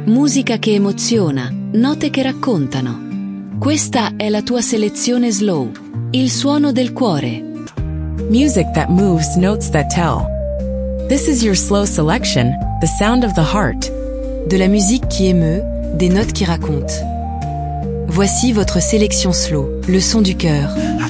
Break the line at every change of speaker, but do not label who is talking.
Musica che emoziona, note che raccontano. Questa è la tua selezione slow, il suono del cuore.
Music that moves, notes that tell. This is your slow selection, the sound of the heart.
De la musique qui émeut, des notes qui racontent. Voici votre sélection slow, le son du cœur.